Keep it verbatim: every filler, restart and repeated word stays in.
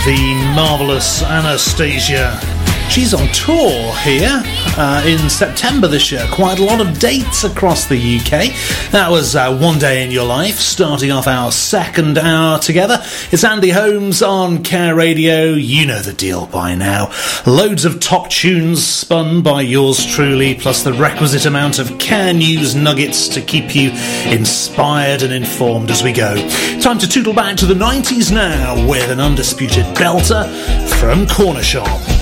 The marvellous Anastasia. She's on tour here uh, in September this year. Quite a lot of dates across the U K. That was uh, One Day in Your Life, starting off our second hour together. It's Andy Holmes on Care Radio. You know the deal by now. Loads of top tunes spun by yours truly, plus the requisite amount of Care News nuggets to keep you inspired and informed as we go. Time to tootle back to the nineties now with an undisputed belter from Corner Shop.